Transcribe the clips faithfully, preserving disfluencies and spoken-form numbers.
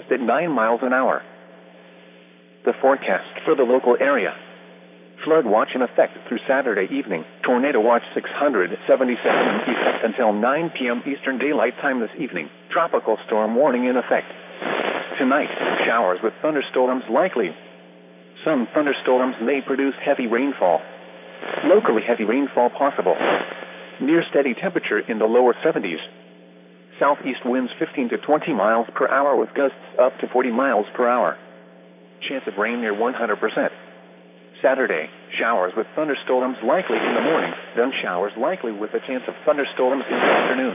at nine miles an hour. The forecast for the local area. Flood watch in effect through Saturday evening. Tornado watch six hundred seventy-seven in effect until nine p.m. Eastern Daylight Time this evening. Tropical storm warning in effect. Tonight, showers with thunderstorms likely. Some thunderstorms may produce heavy rainfall. Locally heavy rainfall possible. Near steady temperature in the lower seventies. Southeast winds fifteen to twenty miles per hour with gusts up to forty miles per hour. Chance of rain near one hundred percent. Saturday, showers with thunderstorms likely in the morning, then showers likely with a chance of thunderstorms in the afternoon.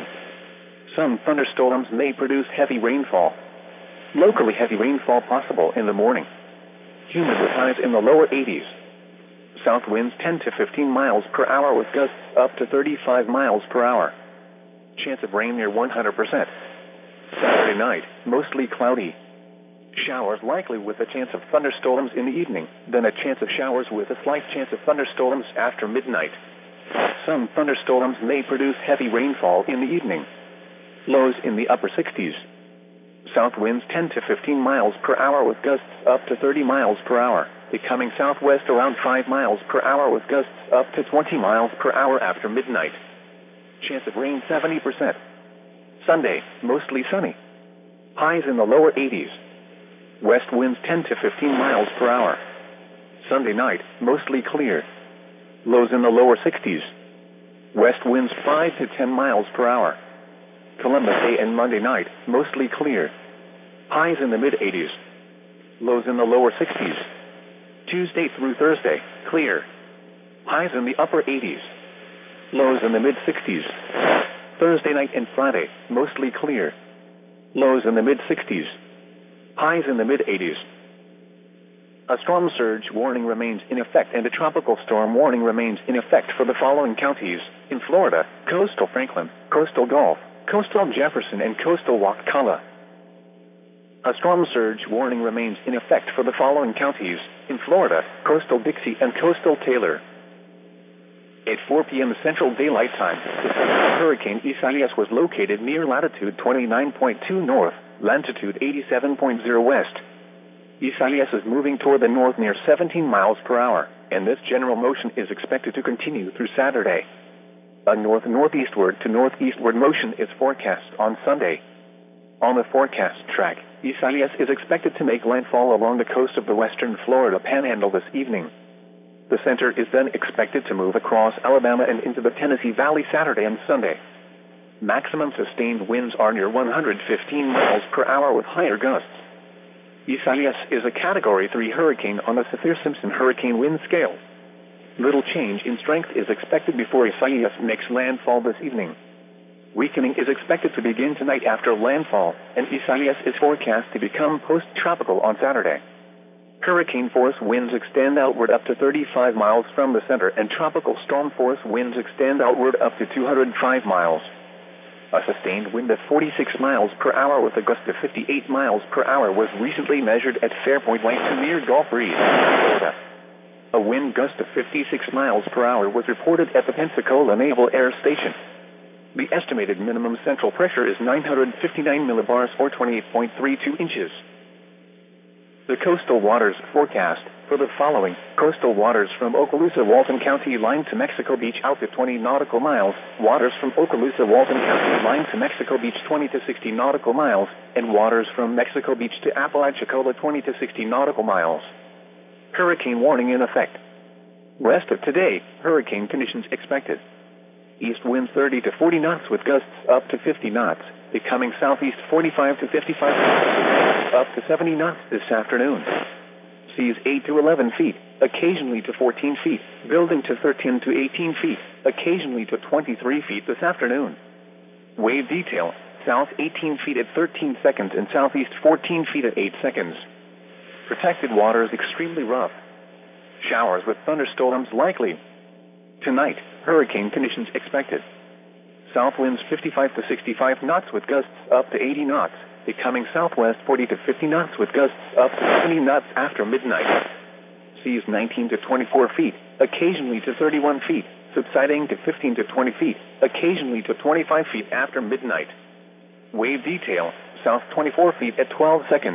Some thunderstorms may produce heavy rainfall. Locally heavy rainfall possible in the morning. Humid with highs in the lower eighties. South winds ten to fifteen miles per hour with gusts up to thirty-five miles per hour. Chance of rain near one hundred percent. Saturday night, mostly cloudy. Showers likely with a chance of thunderstorms in the evening, then a chance of showers with a slight chance of thunderstorms after midnight. Some thunderstorms may produce heavy rainfall in the evening. Lows in the upper sixties. South winds ten to fifteen miles per hour with gusts up to thirty miles per hour, becoming southwest around five miles per hour with gusts up to twenty miles per hour after midnight. Chance of rain seventy percent. Sunday, mostly sunny. Highs in the lower eighties. West winds ten to fifteen miles per hour. Sunday night, mostly clear. Lows in the lower sixties. West winds five to ten miles per hour. Columbus Day and Monday night, mostly clear. Highs in the mid-eighties. Lows in the lower sixties. Tuesday through Thursday, clear. Highs in the upper eighties. Lows in the mid-sixties. Thursday night and Friday, mostly clear. Lows in the mid-sixties. Highs in the mid-eighties. A storm surge warning remains in effect and a tropical storm warning remains in effect for the following counties in Florida: coastal Franklin, coastal Gulf, coastal Jefferson, and coastal Wakulla. A storm surge warning remains in effect for the following counties in Florida: coastal Dixie and coastal Taylor. At four p.m. Central Daylight Time, the Hurricane Isaias was located near latitude twenty-nine point two north, longitude eighty-seven point zero west. Isaias is moving toward the north near seventeen miles per hour, and this general motion is expected to continue through Saturday. A north-northeastward to northeastward motion is forecast on Sunday. On the forecast track, Isaias is expected to make landfall along the coast of the western Florida Panhandle this evening. The center is then expected to move across Alabama and into the Tennessee Valley Saturday and Sunday. Maximum sustained winds are near one hundred fifteen miles per hour with higher gusts. Isaias is a Category three hurricane on the Saffir-Simpson hurricane wind scale. Little change in strength is expected before Isaias makes landfall this evening. Weakening is expected to begin tonight after landfall, and Isaias is forecast to become post-tropical on Saturday. Hurricane force winds extend outward up to thirty-five miles from the center, and tropical storm force winds extend outward up to two hundred five miles. A sustained wind of forty-six miles per hour with a gust of fifty-eight miles per hour was recently measured at Fairpoint Lake near Gulf Breeze, Florida. A wind gust of fifty-six miles per hour was reported at the Pensacola Naval Air Station. The estimated minimum central pressure is nine hundred fifty-nine millibars or twenty-eight point three two inches. The coastal waters forecast for the following: coastal waters from Okaloosa, Walton County line to Mexico Beach out to twenty nautical miles, waters from Okaloosa, Walton County line to Mexico Beach twenty to sixty nautical miles, and waters from Mexico Beach to Apalachicola twenty to sixty nautical miles. Hurricane warning in effect. Rest of today, hurricane conditions expected. East winds thirty to forty knots with gusts up to fifty knots, becoming southeast forty-five to fifty-five knots, up to seventy knots this afternoon. Seas eight to eleven feet, occasionally to fourteen feet, building to thirteen to eighteen feet, occasionally to twenty-three feet this afternoon. Wave detail, south eighteen feet at thirteen seconds and southeast fourteen feet at eight seconds. Protected waters extremely rough. Showers with thunderstorms likely. Tonight, hurricane conditions expected. South winds fifty-five to sixty-five knots with gusts up to eighty knots, becoming southwest forty to fifty knots with gusts up to seventy knots after midnight. Seas nineteen to twenty-four feet, occasionally to thirty-one feet, subsiding to fifteen to twenty feet, occasionally to twenty-five feet after midnight. Wave detail, south twenty-four feet at twelve seconds.